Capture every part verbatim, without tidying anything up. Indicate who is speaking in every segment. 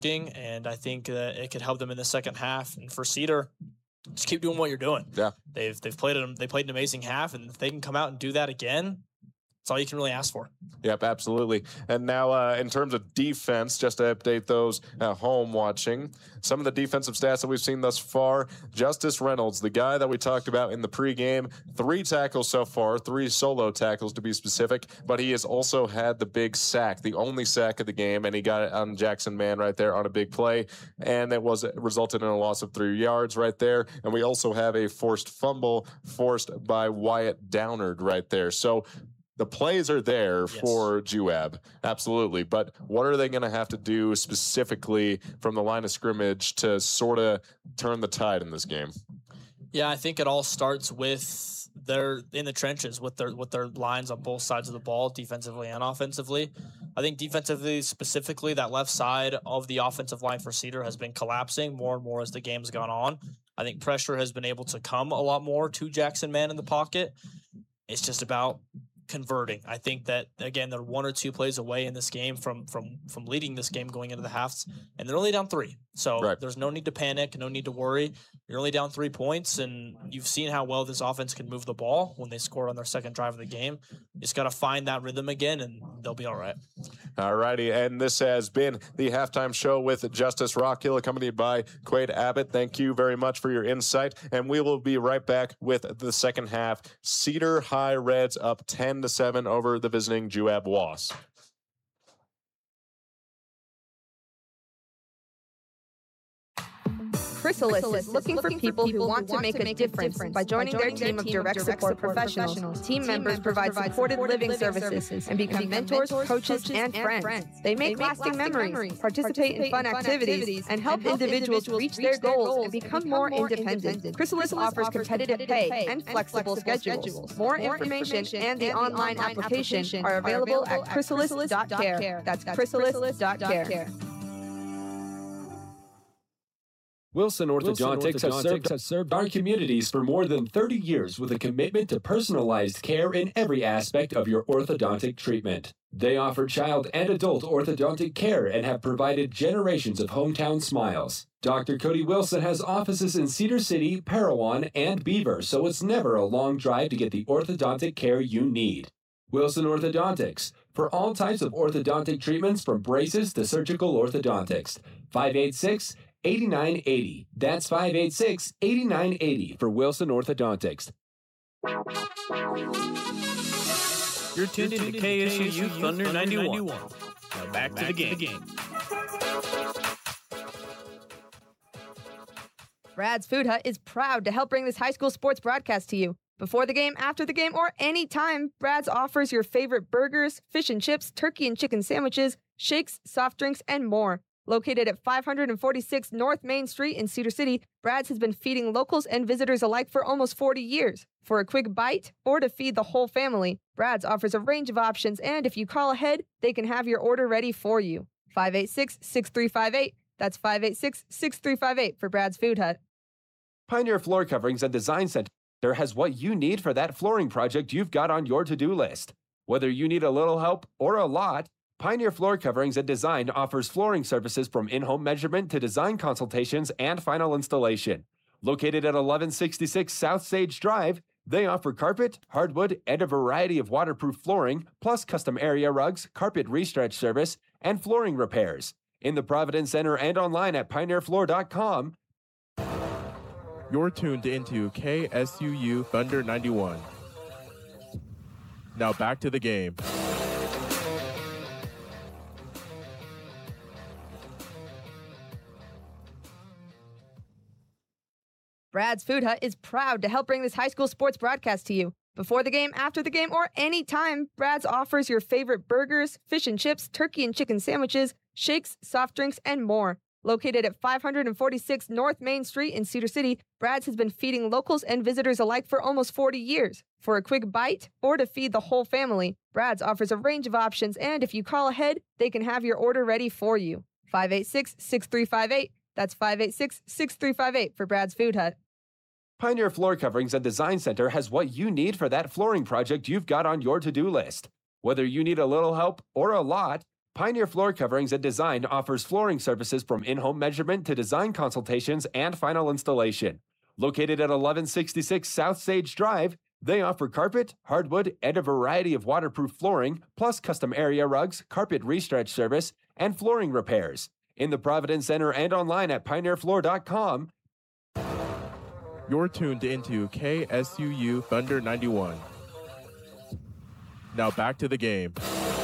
Speaker 1: and I think that it could help them in the second half. And for Cedar, just keep doing what you're doing.
Speaker 2: Yeah,
Speaker 1: they've they've played it. They played an amazing half, and if they can come out and do that again, that's all you can really ask for.
Speaker 2: Yep, absolutely. And now uh, in terms of defense, just to update those at home watching, some of the defensive stats that we've seen thus far, Justice Reynolds, the guy that we talked about in the pregame, three tackles so far, three solo tackles to be specific, but he has also had the big sack, the only sack of the game, and he got it on Jackson Mann right there on a big play, and it was it resulted in a loss of three yards right there. And we also have a forced fumble forced by Wyatt Downard right there. So the plays are there yes. for Juab, absolutely. But what are they going to have to do specifically from the line of scrimmage to sort of turn the tide in this game?
Speaker 1: Yeah, I think it all starts with their in the trenches with their with their lines on both sides of the ball, defensively and offensively. I think defensively, specifically, that left side of the offensive line for Cedar has been collapsing more and more as the game's gone on. I think pressure has been able to come a lot more to Jackson Mann in the pocket. It's just about converting. I think that, again, they're one or two plays away in this game from from from leading this game going into the halves, and they're only down three. So
Speaker 2: right.
Speaker 1: there's no need to panic, no need to worry. You're only down three points, and you've seen how well this offense can move the ball when they scored on their second drive of the game. You just got to find that rhythm again, and they'll be all right.
Speaker 2: All righty, and this has been the halftime show with Justice Rockhill, accompanied by Quade Abbott. Thank you very much for your insight, and we will be right back with the second half. Cedar High Reds up ten to seven over the visiting Juab Wasp.
Speaker 3: Chrysalis is looking for people who want to make a difference by joining their team of direct support professionals. Team members provide supported living services and become mentors, coaches, and friends. They make lasting memories, participate in fun activities, and help individuals reach their goals and become more independent. Chrysalis offers competitive pay and flexible schedules. More information and the online application are available at chrysalis dot care. That's chrysalis dot care.
Speaker 4: Wilson Orthodontics, Wilson Orthodontics has, served, has served our communities for more than thirty years with a commitment to personalized care in every aspect of your orthodontic treatment. They offer child and adult orthodontic care and have provided generations of hometown smiles. Doctor Cody Wilson has offices in Cedar City, Parowan, and Beaver, so it's never a long drive to get the orthodontic care you need. Wilson Orthodontics, for all types of orthodontic treatments from braces to surgical orthodontics. five eight six, eight nine eight zero. That's five eight six, eight nine eight zero for Wilson Orthodontics.
Speaker 5: You're tuned in to K S U Youth Thunder ninety-one. Now back to the game.
Speaker 3: Brad's Food Hut is proud to help bring this high school sports broadcast to you. Before the game, after the game, or any time, Brad's offers your favorite burgers, fish and chips, turkey and chicken sandwiches, shakes, soft drinks, and more. Located at five forty-six North Main Street in Cedar City, Brad's has been feeding locals and visitors alike for almost forty years. For a quick bite or to feed the whole family, Brad's offers a range of options, and if you call ahead, they can have your order ready for you. five eight six, six three five eight. That's five eight six, six three five eight for Brad's Food Hut.
Speaker 4: Pioneer Floor Coverings and Design Center has what you need for that flooring project you've got on your to-do list. Whether you need a little help or a lot, Pioneer Floor Coverings and Design offers flooring services from in-home measurement to design consultations and final installation. Located at eleven sixty-six South Sage Drive, they offer carpet, hardwood, and a variety of waterproof flooring, plus custom area rugs, carpet restretch service, and flooring repairs. In the Providence Center and online at pioneer floor dot com.
Speaker 6: You're tuned into K S U U Thunder ninety-one. Now back to the game.
Speaker 3: Brad's Food Hut is proud to help bring this high school sports broadcast to you. Before the game, after the game, or any time, Brad's offers your favorite burgers, fish and chips, turkey and chicken sandwiches, shakes, soft drinks, and more. Located at five forty-six North Main Street in Cedar City, Brad's has been feeding locals and visitors alike for almost forty years. For a quick bite or to feed the whole family, Brad's offers a range of options, and if you call ahead, they can have your order ready for you. five eight six, six three five eight. That's five eight six, six three five eight for Brad's Food Hut.
Speaker 4: Pioneer Floor Coverings and Design Center has what you need for that flooring project you've got on your to-do list. Whether you need a little help or a lot, Pioneer Floor Coverings and Design offers flooring services from in-home measurement to design consultations and final installation. Located at eleven sixty-six South Sage Drive, they offer carpet, hardwood, and a variety of waterproof flooring, plus custom area rugs, carpet restretch service, and flooring repairs. In the Providence Center and online at pioneer floor dot com.
Speaker 6: You're tuned into K S U U Thunder ninety-one. Now back to the game.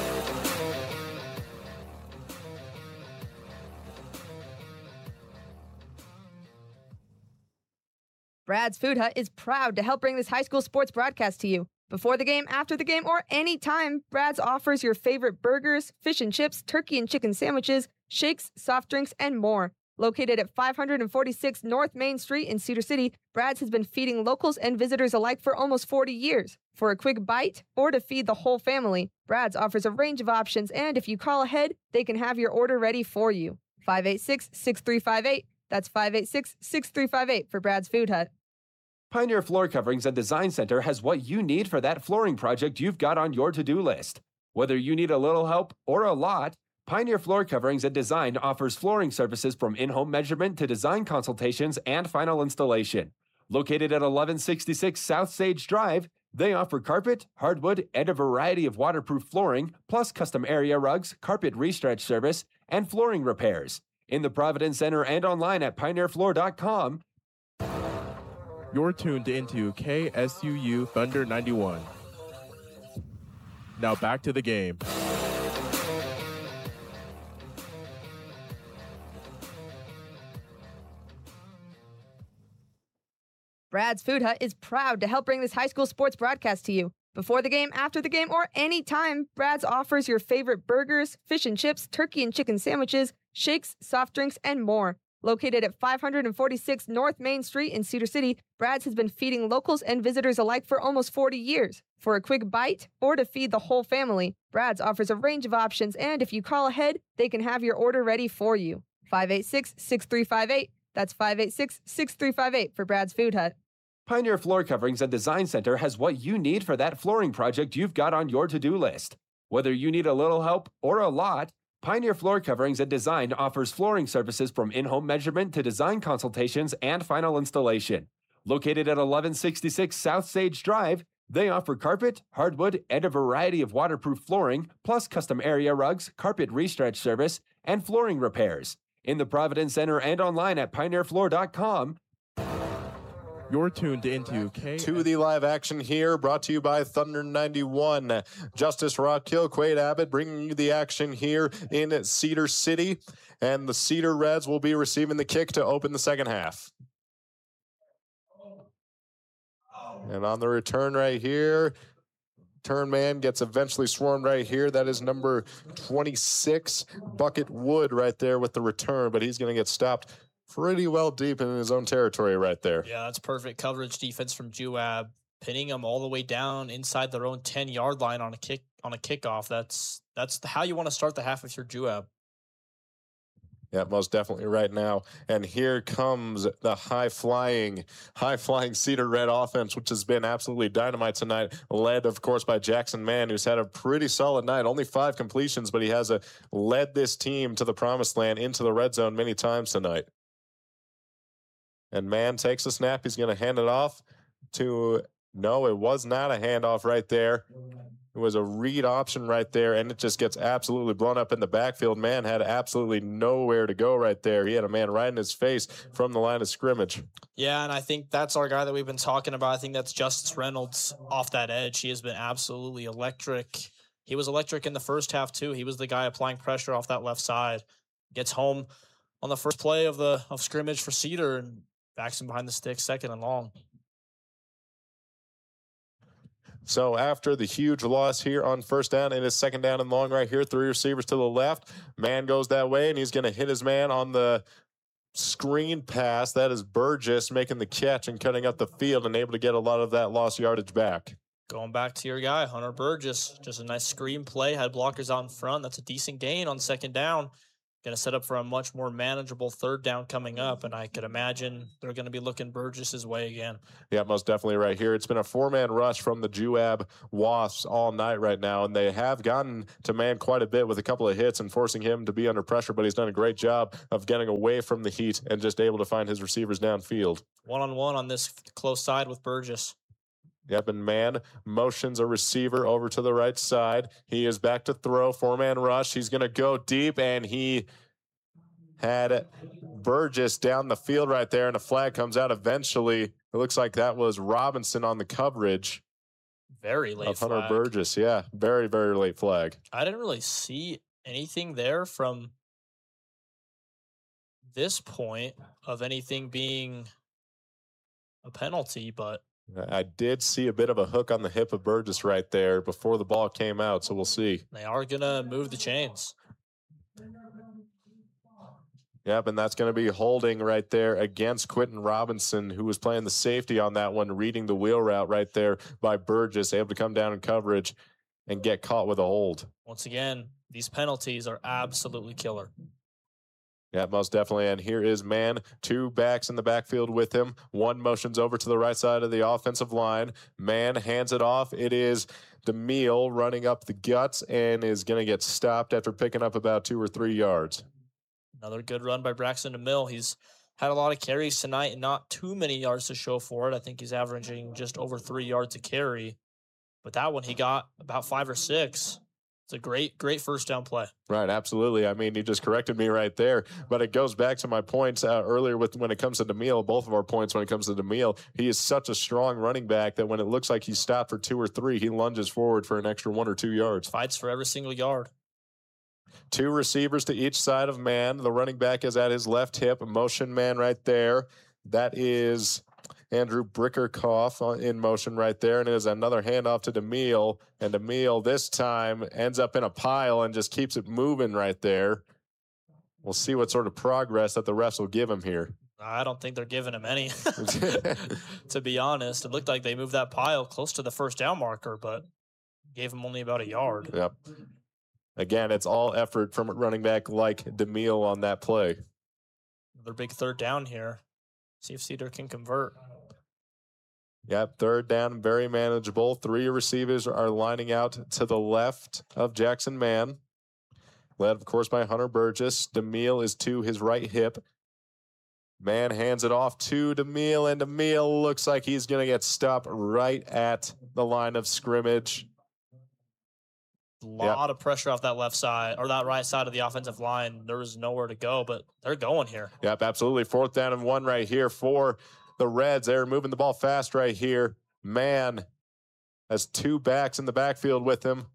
Speaker 3: Brad's Food Hut is proud to help bring this high school sports broadcast to you. Before the game, after the game, or any time, Brad's offers your favorite burgers, fish and chips, turkey and chicken sandwiches, shakes, soft drinks, and more. Located at five forty-six North Main Street in Cedar City, Brad's has been feeding locals and visitors alike for almost forty years. For a quick bite or to feed the whole family, Brad's offers a range of options, and if you call ahead, they can have your order ready for you. five eight six, six three five eight. That's five eight six, six three five eight for Brad's Food Hut.
Speaker 4: Pioneer Floor Coverings and Design Center has what you need for that flooring project you've got on your to-do list. Whether you need a little help or a lot, Pioneer Floor Coverings and Design offers flooring services from in-home measurement to design consultations and final installation. Located at eleven sixty-six South Sage Drive, they offer carpet, hardwood, and a variety of waterproof flooring, plus custom area rugs, carpet restretch service, and flooring repairs. In the Providence Center and online at pioneer floor dot com.
Speaker 6: You're tuned into K S U U Thunder ninety-one. Now back to the game.
Speaker 3: Brad's Food Hut is proud to help bring this high school sports broadcast to you. Before the game, after the game, or any time, Brad's offers your favorite burgers, fish and chips, turkey and chicken sandwiches, shakes, soft drinks, and more. Located at five forty-six North Main Street in Cedar City, Brad's has been feeding locals and visitors alike for almost forty years. For a quick bite or to feed the whole family, Brad's offers a range of options, and if you call ahead, they can have your order ready for you. five eight six, six three five eight. That's five eight six, six three five eight for Brad's Food Hut.
Speaker 4: Pioneer Floor Coverings and Design Center has what you need for that flooring project you've got on your to-do list. Whether you need a little help or a lot, Pioneer Floor Coverings and Design offers flooring services from in-home measurement to design consultations and final installation. Located at eleven sixty-six South Sage Drive, they offer carpet, hardwood, and a variety of waterproof flooring, plus custom area rugs, carpet restretch service, and flooring repairs. In the Providence Center and online at pioneer floor dot com.
Speaker 6: You're tuned into K.
Speaker 2: To the live action here, brought to you by Thunder ninety-one. Justice Rockhill, Quaid Abbott bringing you the action here in Cedar City. And the Cedar Reds will be receiving the kick to open the second half. And on the return right here, turn man gets eventually swarmed right here. That is number twenty-six, Bucket Wood right there with the return, but he's going to get stopped pretty well deep in his own territory right there.
Speaker 1: Yeah, that's perfect coverage defense from Juab, pinning them all the way down inside their own ten-yard line on a kick on a kickoff. That's that's how you want to start the half if you're Juab.
Speaker 2: Yeah, most definitely right now. And here comes the high-flying, high-flying Cedar Red offense, which has been absolutely dynamite tonight, led, of course, by Jackson Mann, who's had a pretty solid night. Only five completions, but he has a, led this team to the promised land, into the red zone many times tonight. And Mann takes a snap. He's going to hand it off to, no, it was not a handoff right there. It was a read option right there, and it just gets absolutely blown up in the backfield. Mann had absolutely nowhere to go right there. He had a man right in his face from the line of scrimmage.
Speaker 1: Yeah, and I think that's our guy that we've been talking about. I think that's Justice Reynolds off that edge. He has been absolutely electric. He was electric in the first half, too. He was the guy applying pressure off that left side. Gets home on the first play of the of scrimmage for Cedar and backs him behind the stick, second and long.
Speaker 2: So after the huge loss here on first down, it is second down and long right here. Three receivers to the left. Man goes that way, and he's going to hit his man on the screen pass. That is Burgess making the catch and cutting up the field and able to get a lot of that lost yardage back.
Speaker 1: Going back to your guy, Hunter Burgess. Just a nice screen play. Had blockers out in front. That's a decent gain on second down. going to set up for a much more manageable third down coming up, and I could imagine they're going to be looking Burgess's way again.
Speaker 2: Yeah, most definitely right here. It's been a four-man rush from the Juab Wasps all night right now, and they have gotten to man quite a bit with a couple of hits and forcing him to be under pressure, but he's done a great job of getting away from the heat and just able to find his receivers downfield.
Speaker 1: One-on-one on this close side with Burgess.
Speaker 2: Yep, and man motions a receiver over to the right side. He is back to throw, four-man rush. He's going to go deep, and he had Burgess down the field right there, and a flag comes out eventually. It looks like that was Robinson on the coverage.
Speaker 1: Very late
Speaker 2: of Hunter
Speaker 1: flag.
Speaker 2: Burgess, yeah. Very, very late flag.
Speaker 1: I didn't really see anything there from this point of anything being a penalty, but
Speaker 2: I did see a bit of a hook on the hip of Burgess right there before the ball came out, so we'll see.
Speaker 1: they are going to move the chains.
Speaker 2: Yep, and that's going to be holding right there against Quentin Robinson, who was playing the safety on that one, reading the wheel route right there by Burgess, able to come down in coverage and get caught with a hold.
Speaker 1: Once again, these penalties are absolutely killer.
Speaker 2: Yeah, most definitely. And here is man, two backs in the backfield with him. One motions over to the right side of the offensive line. Man hands it off. It is DeMille running up the guts and is going to get stopped after picking up about two or three yards.
Speaker 1: Another good run by Braxton DeMille. He's had a lot of carries tonight and not too many yards to show for it. I think he's averaging just over three yards a carry. But that one, he got about five or six. It's a great, great first down play.
Speaker 2: Right, absolutely. I mean, you just corrected me right there, but it goes back to my points uh, earlier with when it comes to DeMille, both of our points when it comes to DeMille. He is such a strong running back that when it looks like he's stopped for two or three, he lunges forward for an extra one or two yards.
Speaker 1: Fights for every single yard.
Speaker 2: Two receivers to each side of man. The running back is at his left hip, a motion man right there. That is Andrew Brickerkoff in motion right there, and it is another handoff to DeMille, and DeMille this time ends up in a pile and just keeps it moving right there. We'll see what sort of progress that the refs will give him here.
Speaker 1: I don't think they're giving him any, to be honest. It looked like they moved that pile close to the first down marker, but gave him only about a yard.
Speaker 2: Yep. Again, it's all effort from a running back like DeMille on that play.
Speaker 1: Another big third down here. See if Cedar can convert.
Speaker 2: Yep, third down, very manageable. Three receivers are lining out to the left of Jackson Mann. Led, of course, by Hunter Burgess. DeMille is to his right hip. Mann hands it off to DeMille, and DeMille looks like he's going to get stopped right at the line of scrimmage.
Speaker 1: A lot yep. of pressure off that left side or that right side of the offensive line. There was nowhere to go, but they're going here.
Speaker 2: Yep, absolutely. Fourth down and one right here for the Reds. They're moving the ball fast right here. Mann has two backs in the backfield with him.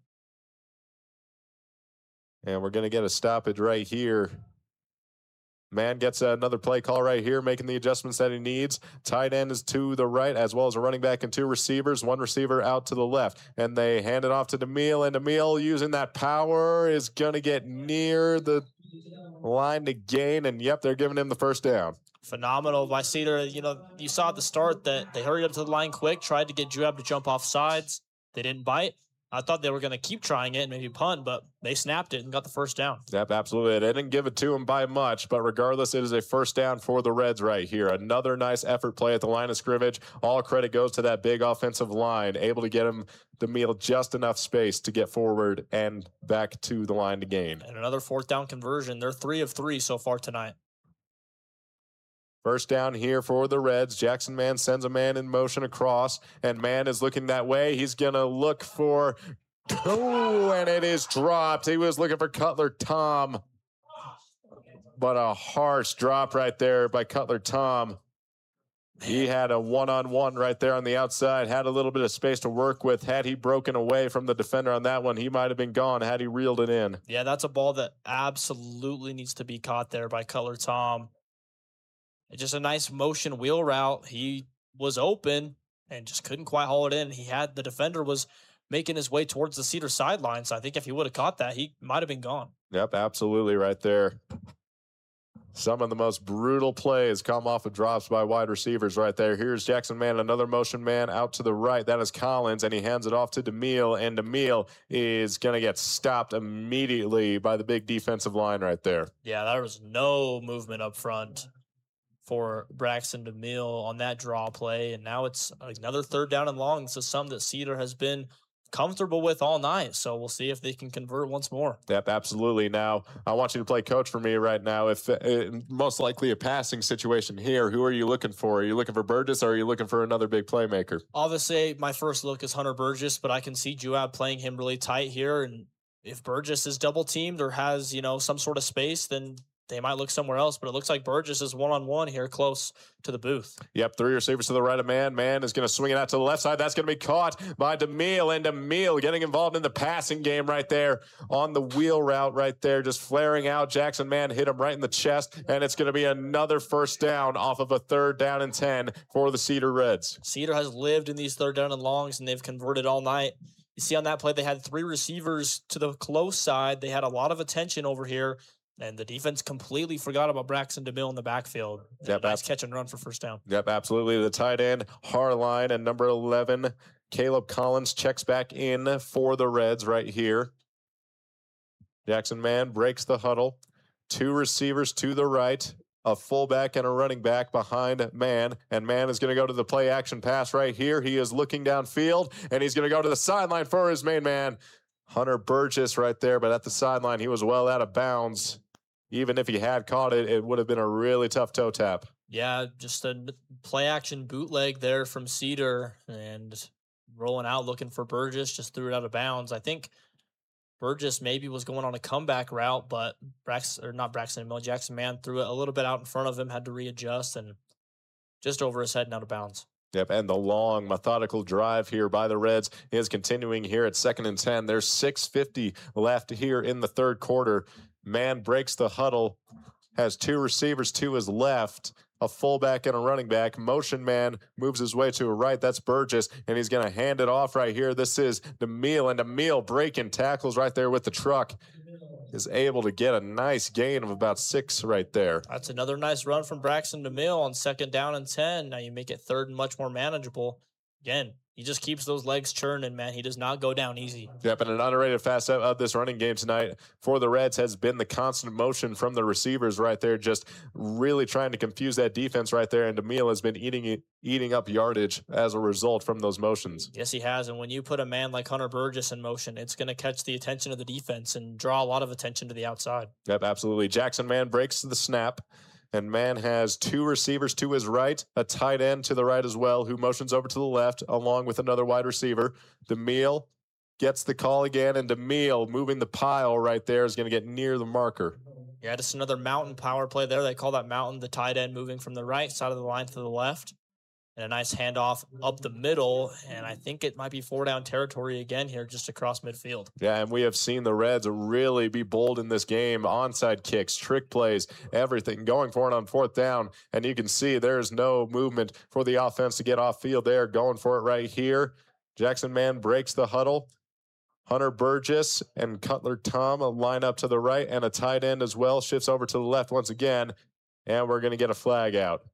Speaker 2: And we're going to get a stoppage right here. Mann gets another play call right here, making the adjustments that he needs. Tight end is to the right, as well as a running back and two receivers. One receiver out to the left. And they hand it off to DeMille, and DeMille, using that power, is going to get near the line to gain. And, yep, they're giving him the first down.
Speaker 1: Phenomenal by Cedar. You know, you saw at the start that they hurried up to the line quick, tried to get Juab to jump off sides. They didn't bite. I thought they were going to keep trying it and maybe punt, but they snapped it and got the first down.
Speaker 2: Yep, absolutely. They didn't give it to him by much, but regardless, it is a first down for the Reds right here. Another nice effort play at the line of scrimmage. All credit goes to that big offensive line, able to get him DeMille just enough space to get forward and back to the line to gain.
Speaker 1: And another fourth down conversion. They're three of three so far tonight.
Speaker 2: First down here for the Reds. Jackson Mann sends a man in motion across, and Mann is looking that way. He's going to look for, oh, and it is dropped. He was looking for Cutler Tom, but a harsh drop right there by Cutler Tom. He had a one-on-one right there on the outside, had a little bit of space to work with. Had he broken away from the defender on that one, he might have been gone had he reeled it in.
Speaker 1: Yeah, that's a ball that absolutely needs to be caught there by Cutler Tom. Just a nice motion wheel route. He was open and just couldn't quite haul it in. He had the defender was making his way towards the Cedar sideline. So I think if he would have caught that, he might have been gone.
Speaker 2: Yep, absolutely right there. Some of the most brutal plays come off of drops by wide receivers right there. Here's Jackson Man, another motion man out to the right. That is Collins, and he hands it off to DeMille, and DeMille is going to get stopped immediately by the big defensive line right there.
Speaker 1: Yeah, there was no movement up front for Braxton DeMille on that draw play, and now it's another third down and long. This is something that Cedar has been comfortable with all night, so we'll see if they can convert once more.
Speaker 2: Yep, absolutely. Now, I want you to play coach for me right now. If uh, most likely a passing situation here, who are you looking for? Are you looking for Burgess, or are you looking for another big playmaker?
Speaker 1: Obviously, my first look is Hunter Burgess, but I can see Juab playing him really tight here, and if Burgess is double teamed or has, you know, some sort of space, then they might look somewhere else, but it looks like Burgess is one-on-one here close to the booth.
Speaker 2: Yep, three receivers to the right of Man. Man is going to swing it out to the left side. That's going to be caught by DeMille, and DeMille getting involved in the passing game right there on the wheel route right there, just flaring out. Jackson Man hit him right in the chest, and it's going to be another first down off of a third down and ten for the Cedar Reds.
Speaker 1: Cedar has lived in these third down and longs, and they've converted all night. You see on that play, they had three receivers to the close side. They had a lot of attention over here. And the defense completely forgot about Braxton DeMille in the backfield.
Speaker 2: Yep,
Speaker 1: nice catch and run for first down.
Speaker 2: Yep, absolutely. The tight end, Harline, and number eleven, Caleb Collins, checks back in for the Reds right here. Jackson Man breaks the huddle. Two receivers to the right, a fullback and a running back behind Man. And Man is going to go to the play action pass right here. He is looking downfield, and he's going to go to the sideline for his main man, Hunter Burgess right there. But at the sideline, he was well out of bounds. Even if he had caught it, it would have been a really tough toe tap.
Speaker 1: Yeah, just a play action bootleg there from Cedar and rolling out looking for Burgess, just threw it out of bounds. I think Burgess maybe was going on a comeback route, but Braxton, or not Braxton, Mill Jackson Man threw it a little bit out in front of him, had to readjust, and just over his head and out of bounds.
Speaker 2: Yep, and the long, methodical drive here by the Reds is continuing here at second and ten. There's six fifty left here in the third quarter. Man breaks the huddle, has two receivers to his left, a fullback and a running back. Motion Man moves his way to a right. That's Burgess, and he's going to hand it off right here. This is DeMille, and DeMille breaking tackles right there with the truck. Is able to get a nice gain of about six right there.
Speaker 1: That's another nice run from Braxton DeMille on second down and ten. Now you make it third and much more manageable. Again, he just keeps those legs churning, man. He does not go down easy.
Speaker 2: Yep, and an underrated facet of this running game tonight for the Reds has been the constant motion from the receivers right there, just really trying to confuse that defense right there, and DeMille has been eating eating up yardage as a result from those motions.
Speaker 1: Yes, he has, and when you put a man like Hunter Burgess in motion, it's going to catch the attention of the defense and draw a lot of attention to the outside.
Speaker 2: Yep, absolutely. Jackson Man breaks the snap. And Man has two receivers to his right, a tight end to the right as well, who motions over to the left, along with another wide receiver. DeMille gets the call again, and DeMille moving the pile right there is going to get near the marker.
Speaker 1: Yeah, just another mountain power play there. They call that mountain, the tight end moving from the right side of the line to the left. And a nice handoff up the middle, and I think it might be four down territory again here just across midfield.
Speaker 2: Yeah, and we have seen the Reds really be bold in this game. Onside kicks, trick plays, everything, going for it on fourth down. And you can see there's no movement for the offense to get off field there, going for it right here. Jackson Man breaks the huddle. Hunter Burgess and Cutler Tom line up to the right, and a tight end as well shifts over to the left once again, and we're going to get a flag out.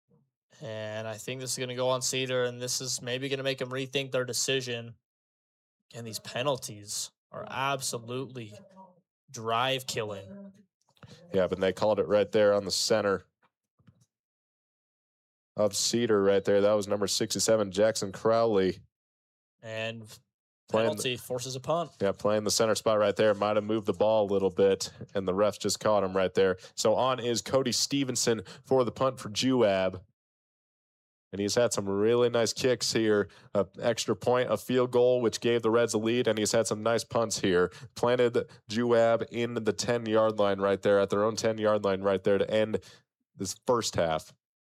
Speaker 1: And I think this is going to go on Cedar, and this is maybe going to make them rethink their decision. And these penalties are absolutely drive killing.
Speaker 2: Yeah, but they called it right there on the center of Cedar right there. That was number sixty-seven, Jackson Crowley.
Speaker 1: And
Speaker 2: Playing
Speaker 1: penalty
Speaker 2: the,
Speaker 1: forces a punt.
Speaker 2: Yeah, playing the center spot right there. Might have moved the ball a little bit, and the refs just caught him right there. So on is Cody Stevenson for the punt for Juab. And he's had some really nice kicks here. An extra point, a field goal, which gave the Reds a lead. And he's had some nice punts here. Planted Juab in the ten-yard line right there, at their own ten-yard line right there to end this first half.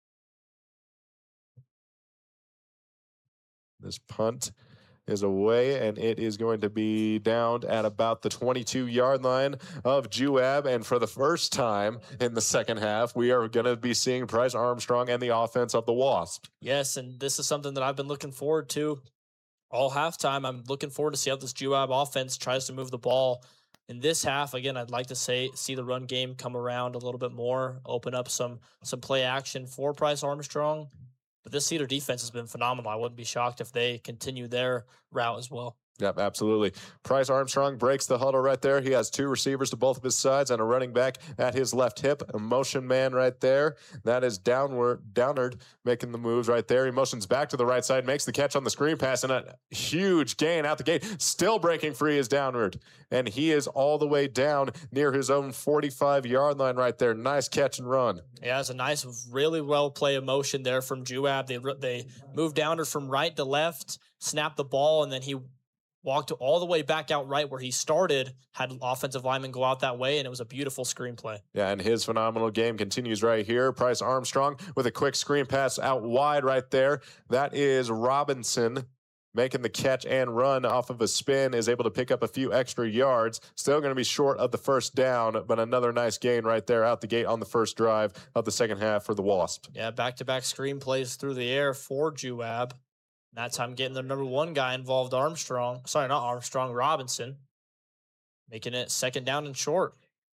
Speaker 2: This punt is away, and it is going to be down at about the twenty-two-yard line of Juab. And for the first time in the second half, we are going to be seeing Bryce Armstrong and the offense of the Wasp.
Speaker 1: Yes, and this is something that I've been looking forward to all halftime. I'm looking forward to see how this Juab offense tries to move the ball. in this half, again, I'd like to say see the run game come around a little bit more, open up some some play action for Price Armstrong. But this Cedar defense has been phenomenal. I wouldn't be shocked if they continue their route as well.
Speaker 2: Yep, absolutely. Price Armstrong breaks the huddle right there. He has two receivers to both of his sides and a running back at his left hip. A motion man right there. That is downward, Downard making the moves right there. He motions back to the right side, makes the catch on the screen pass, and a huge gain out the gate. Still breaking free is Downard, and he is all the way down near his own forty-five-yard line right there. Nice catch and run.
Speaker 1: Yeah, it's a nice, really well play of motion there from Juab. They they moved Downard from right to left, snapped the ball, and then he walked all the way back out right where he started, had offensive linemen go out that way, and it was a beautiful screenplay.
Speaker 2: Yeah, and his phenomenal game continues right here. Price Armstrong with a quick screen pass out wide right there. That is Robinson making the catch and run off of a spin, is able to pick up a few extra yards. Still going to be short of the first down, but another nice gain right there out the gate on the first drive of the second half for the Wasps.
Speaker 1: Yeah, back-to-back screenplays through the air for Juab. That time getting the number one guy involved, Armstrong. Sorry, not Armstrong, Robinson. Making it second down and short.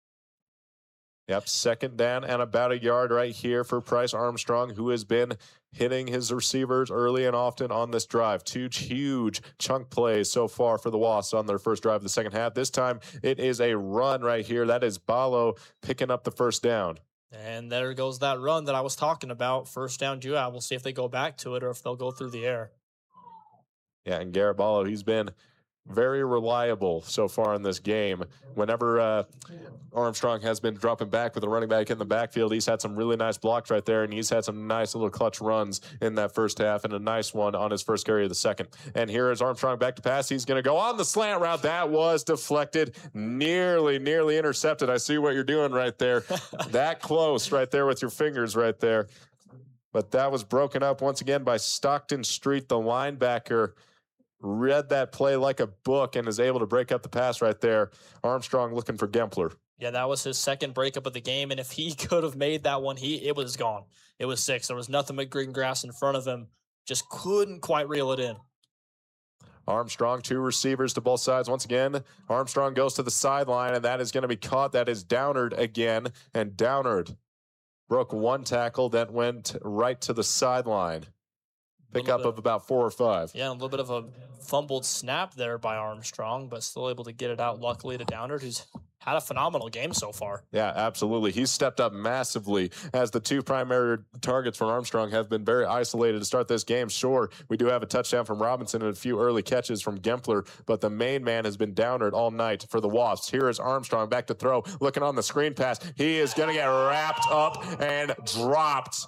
Speaker 2: Yep, second down and about a yard right here for Price Armstrong, who has been hitting his receivers early and often on this drive. Two huge chunk plays so far for the Wasps on their first drive of the second half. This time it is a run right here. That is Balo picking up the first down.
Speaker 1: And there goes that run that I was talking about. First down, Juab. We'll see if they go back to it or if they'll go through the air.
Speaker 2: Yeah, and Garrett Ballo, he's been very reliable so far in this game. Whenever uh, Armstrong has been dropping back with a running back in the backfield, he's had some really nice blocks right there, and he's had some nice little clutch runs in that first half, and a nice one on his first carry of the second. And here is Armstrong back to pass. He's going to go on the slant route. That was deflected, nearly, nearly intercepted. I see what you're doing right there. That close right there with your fingers right there. But that was broken up once again by Stockton Street, the linebacker. Read that play like a book and is able to break up the pass right there. Armstrong looking for Gempler.
Speaker 1: Yeah, that was his second breakup of the game, and if he could have made that one, he it was gone. It was six. There was nothing but green grass in front of him. Just couldn't quite reel it in.
Speaker 2: Armstrong, two receivers to both sides. Once again, Armstrong goes to the sideline, and that is going to be caught. That is Downard again, and Downard broke one tackle that went right to the sideline. Pickup of about four or five.
Speaker 1: Yeah, a little bit of a fumbled snap there by Armstrong, but still able to get it out, luckily, to Downard, who's had a phenomenal game so far.
Speaker 2: Yeah, absolutely. He's stepped up massively as the two primary targets for Armstrong have been very isolated to start this game. Sure, we do have a touchdown from Robinson and a few early catches from Gempler, but the main man has been Downard all night for the Wasps. Here is Armstrong back to throw, looking on the screen pass. He is going to get wrapped up and dropped.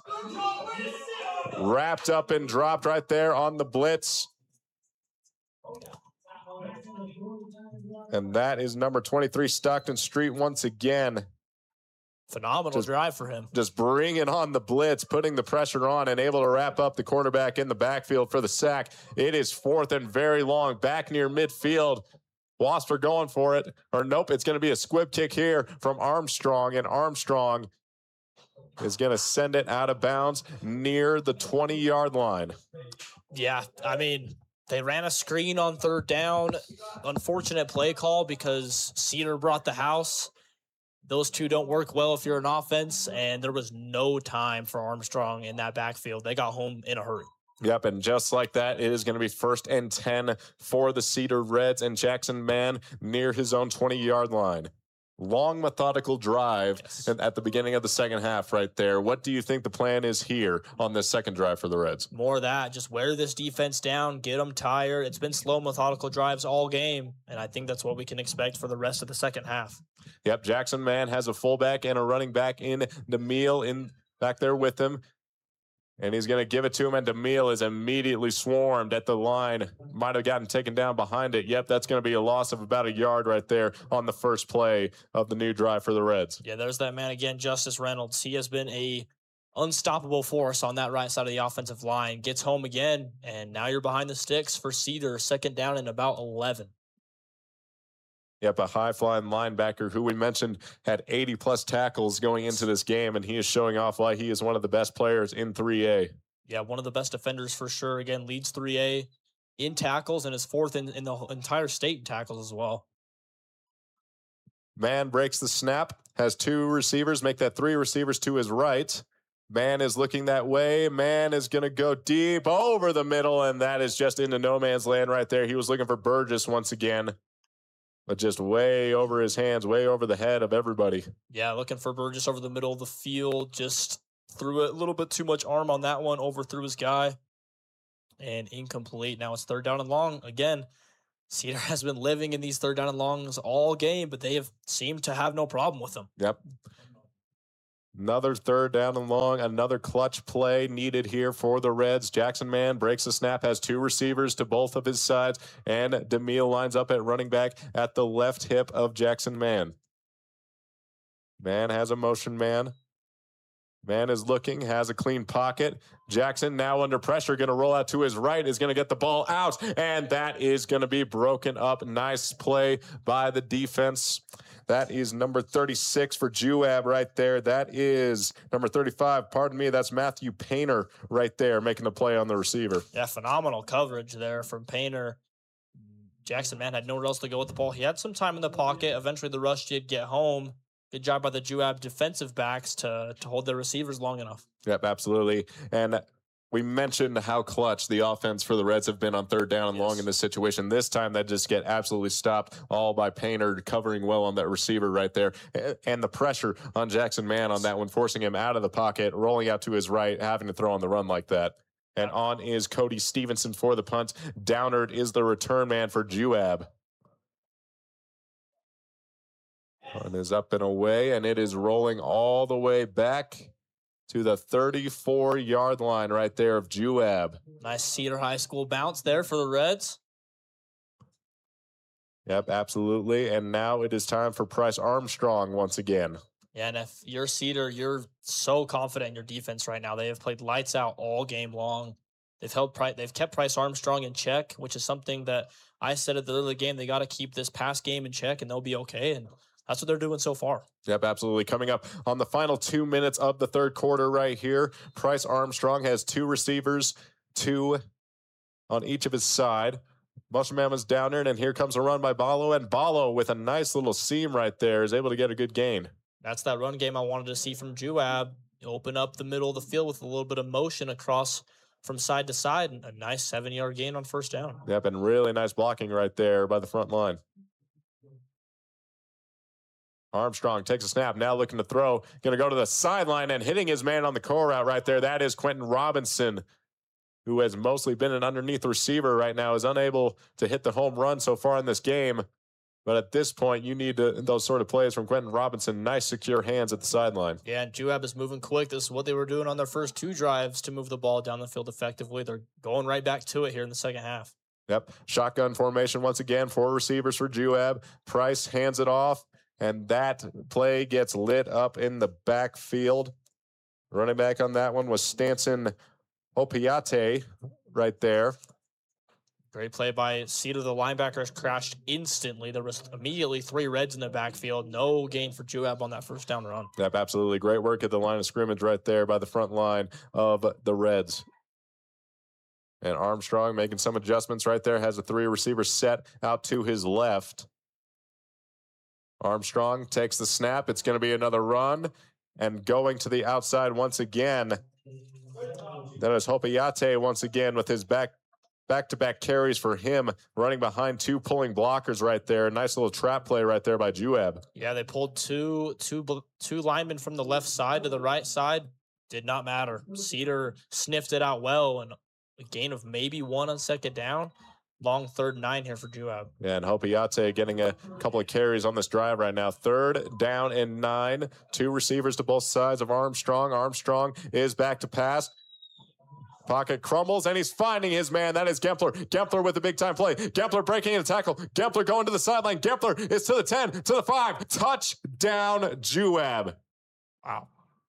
Speaker 2: Wrapped up and dropped right there on the blitz. And that is number twenty-three, Stockton Street once again.
Speaker 1: Phenomenal
Speaker 2: just,
Speaker 1: drive for him.
Speaker 2: Just bringing on the blitz, putting the pressure on, and able to wrap up the quarterback in the backfield for the sack. It is fourth and very long, back near midfield. Wasps are going for it. Or nope, it's going to be a squib kick here from Armstrong, and Armstrong is going to send it out of bounds near the twenty-yard line.
Speaker 1: Yeah, I mean, they ran a screen on third down. Unfortunate play call because Cedar brought the house. Those two don't work well if you're an offense, and there was no time for Armstrong in that backfield. They got home in a hurry.
Speaker 2: Yep, and just like that, it is going to be first and ten for the Cedar Reds, and Jackson Mann near his own twenty-yard line. Long, methodical drive
Speaker 1: yes.
Speaker 2: at the beginning of the second half right there. What do you think the plan is here on this second drive for the Reds?
Speaker 1: More of that. Just wear this defense down, get them tired. It's been slow, methodical drives all game, and I think that's what we can expect for the rest of the second half.
Speaker 2: Yep, Jackson Mann has a fullback and a running back in DeMille in back there with him. And he's going to give it to him, and DeMille is immediately swarmed at the line. Might have gotten taken down behind it. Yep, that's going to be a loss of about a yard right there on the first play of the new drive for the Reds.
Speaker 1: Yeah, there's that man again, Justice Reynolds. He has been a unstoppable force on that right side of the offensive line. Gets home again, and now you're behind the sticks for Cedar, second down and about eleven.
Speaker 2: Yep, a high-flying linebacker who we mentioned had eighty-plus tackles going into this game, and he is showing off why he is one of the best players in three A.
Speaker 1: Yeah, one of the best defenders for sure. Again, leads three A in tackles and is fourth in, in the entire state in tackles as well.
Speaker 2: Man breaks the snap, has two receivers, make that three receivers to his right. Man is looking that way. Man is going to go deep over the middle, and that is just into no man's land right there. He was looking for Burgess once again, but just way over his hands, way over the head of everybody.
Speaker 1: Yeah, looking for Burgess over the middle of the field. Just threw a little bit too much arm on that one, overthrew his guy, and incomplete. Now it's third down and long. Again, Cedar has been living in these third down and longs all game, but they have seemed to have no problem with them.
Speaker 2: Yep. Another third down and long, another clutch play needed here for the Reds. Jackson Mann breaks the snap, has two receivers to both of his sides, and DeMille lines up at running back at the left hip of Jackson Mann. Mann has a motion man. Mann is looking, has a clean pocket. Jackson now under pressure, going to roll out to his right, is going to get the ball out, and that is going to be broken up. Nice play by the defense. That is number thirty-six for Juab right there. That is number thirty-five. Pardon me. That's Matthew Painter right there making the play on the receiver.
Speaker 1: Yeah, phenomenal coverage there from Painter. Jackson Mann had nowhere else to go with the ball. He had some time in the pocket. Eventually, the rush did get home. Good job by the Juab defensive backs to, to hold their receivers long enough.
Speaker 2: Yep, absolutely. And we mentioned how clutch the offense for the Reds have been on third down and yes. long in this situation. This time, they just get absolutely stopped, all by Painter covering well on that receiver right there. And the pressure on Jackson Mann on that one, forcing him out of the pocket, rolling out to his right, having to throw on the run like that. And on is Cody Stevenson for the punt. Downard is the return man for Juab. Punt is up and away, and it is rolling all the way back to the thirty-four-yard line right there of Juab.
Speaker 1: Nice Cedar High School bounce there for the Reds.
Speaker 2: Yep, absolutely. And now it is time for Price Armstrong once again.
Speaker 1: Yeah, and if you're Cedar, you're so confident in your defense right now. They have played lights out all game long. They've held Price, they've kept Price Armstrong in check, which is something that I said at the early game. They got to keep this pass game in check, and they'll be okay. And that's what they're doing so far.
Speaker 2: Yep, absolutely. Coming up on the final two minutes of the third quarter right here, Price Armstrong has two receivers, two on each of his side. Motion man was down there, and here comes a run by Balo, and Balo with a nice little seam right there is able to get a good gain.
Speaker 1: That's that run game I wanted to see from Juab. Open up the middle of the field with a little bit of motion across from side to side, and a nice seven-yard gain on first down.
Speaker 2: Yep, and really nice blocking right there by the front line. Armstrong takes a snap, now looking to throw. Going to go to the sideline and hitting his man on the core route right there. That is Quentin Robinson, who has mostly been an underneath receiver right now, is unable to hit the home run so far in this game. But at this point, you need to, those sort of plays from Quentin Robinson. Nice, secure hands at the sideline.
Speaker 1: Yeah, and Juab is moving quick. This is what they were doing on their first two drives to move the ball down the field effectively. They're going right back to it here in the second half.
Speaker 2: Yep, shotgun formation once again. Four receivers for Juab. Price hands it off. And that play gets lit up in the backfield. Running back on that one was Stanson Opiate right there.
Speaker 1: Great play by Cedar. The linebackers crashed instantly. There was immediately three Reds in the backfield. No gain for Juab on that first down run.
Speaker 2: Yep, absolutely. Great work at the line of scrimmage right there by the front line of the Reds. And Armstrong making some adjustments right there. Has a three receiver set out to his left. Armstrong takes the snap. It's going to be another run. And going to the outside once again. That is Hopiate once again with his back, back-to-back carries for him. Running behind two pulling blockers right there. Nice little trap play right there by Juab.
Speaker 1: Yeah, they pulled two, two, two linemen from the left side to the right side. Did not matter. Cedar sniffed it out well. And a gain of maybe one on second down. Long third and nine here for Juab.
Speaker 2: Yeah, and Hopiate getting a couple of carries on this drive right now. Third down and nine. Two receivers to both sides of Armstrong. Armstrong is back to pass. Pocket crumbles, and he's finding his man. That is Gempler. Gempler with a big-time play. Gempler breaking a tackle. Gempler going to the sideline. Gempler is to the ten, to the five. Touchdown, Juab.
Speaker 1: Wow.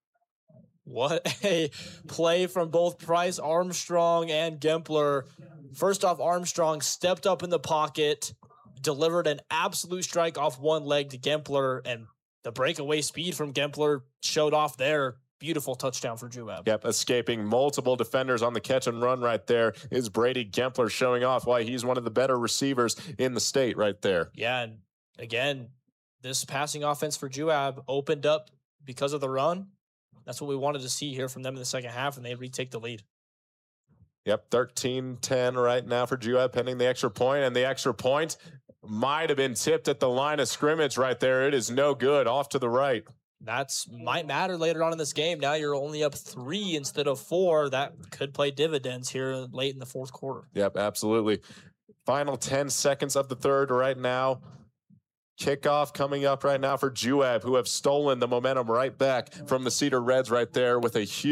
Speaker 1: What a play from both Price Armstrong and Gempler. First off, Armstrong stepped up in the pocket, delivered an absolute strike off one leg to Gempler, and the breakaway speed from Gempler showed off there. Beautiful touchdown for Juab.
Speaker 2: Yep, escaping multiple defenders on the catch and run right there is Brady Gempler, showing off why he's one of the better receivers in the state right there.
Speaker 1: Yeah, and again, this passing offense for Juab opened up because of the run. That's what we wanted to see here from them in the second half, and they retake the lead.
Speaker 2: Yep, thirteen ten right now for Juab, pending the extra point, and the extra point might have been tipped at the line of scrimmage right there. It is no good, off to the right.
Speaker 1: That's might matter later on in this game. Now you're only up three instead of four. That could play dividends here late in the fourth quarter.
Speaker 2: Yep, absolutely. Final ten seconds of the third right now. Kickoff coming up right now for Juab, who have stolen the momentum right back from the Cedar Reds right there with a huge